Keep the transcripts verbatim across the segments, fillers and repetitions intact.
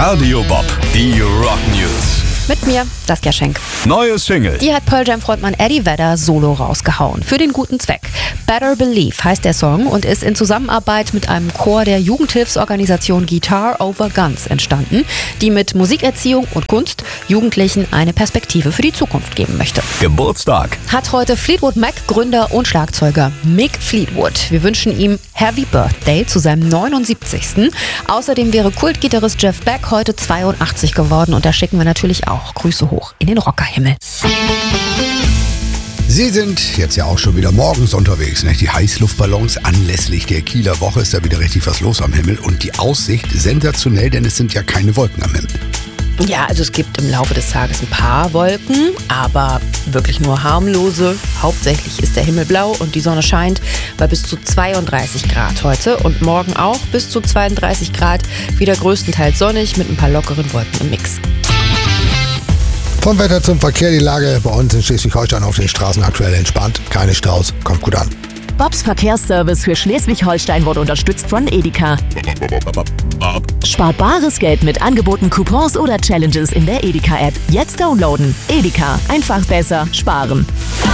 Radio Bob, die Rock News. Mit mir, Saskia Schenk. Neue Single. Die hat Pearl Jam-Frontmann Eddie Vedder solo rausgehauen. Für den guten Zweck. Better Believe heißt der Song und ist in Zusammenarbeit mit einem Chor der Jugendhilfsorganisation Guitar Over Guns entstanden, die mit Musikerziehung und Kunst Jugendlichen eine Perspektive für die Zukunft geben möchte. Geburtstag. Hat heute Fleetwood Mac Gründer und Schlagzeuger Mick Fleetwood. Wir wünschen ihm Happy Birthday zu seinem neunundsiebzigsten Außerdem wäre Kultgitarrist Jeff Beck heute zweiundachtzig geworden und da schicken wir natürlich auch Grüße hoch in den Rockerhimmel. Sie sind jetzt ja auch schon wieder morgens unterwegs, ne? Die Heißluftballons anlässlich der Kieler Woche ist da wieder richtig was los am Himmel und die Aussicht sensationell, denn es sind ja keine Wolken am Himmel. Ja, also es gibt im Laufe des Tages ein paar Wolken, aber wirklich nur harmlose. Hauptsächlich ist der Himmel blau und die Sonne scheint bei bis zu zweiunddreißig Grad heute und morgen auch bis zu zweiunddreißig Grad, wieder größtenteils sonnig mit ein paar lockeren Wolken im Mix. Vom Wetter zum Verkehr, die Lage bei uns in Schleswig-Holstein auf den Straßen aktuell entspannt. Keine Staus, kommt gut an. Bobs Verkehrsservice für Schleswig-Holstein wurde unterstützt von Edeka. Spart bares Geld mit Angeboten, Coupons oder Challenges in der Edeka-App. Jetzt downloaden. Edeka. Einfach besser sparen.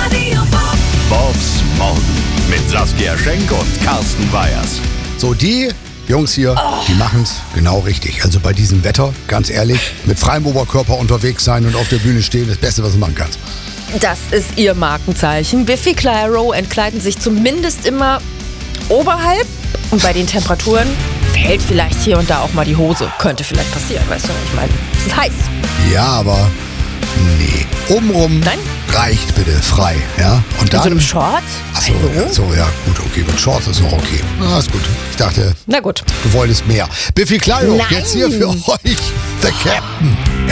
Bobs Morgen mit Saskia Schenk und Carsten Weyers. So, die Jungs hier, oh. die machen es genau richtig. Also bei diesem Wetter, ganz ehrlich, mit freiem Oberkörper unterwegs sein und auf der Bühne stehen, das Beste, was du machen kannst. Das ist ihr Markenzeichen. Biffy Clyro entkleiden sich zumindest immer oberhalb und bei den Temperaturen fällt vielleicht hier und da auch mal die Hose. Könnte vielleicht passieren, weißt du, ich meine, es ist heiß. Ja, aber nee. Obenrum Nein? reicht bitte frei, ja. Und dann, in so einem Short? Achso, ja, so, ja, gut, okay, mit Shorts ist noch okay. Na, ist gut. Ich dachte, na gut, du wolltest mehr. Biffy Clyro, Nein. jetzt hier für euch, The Captain.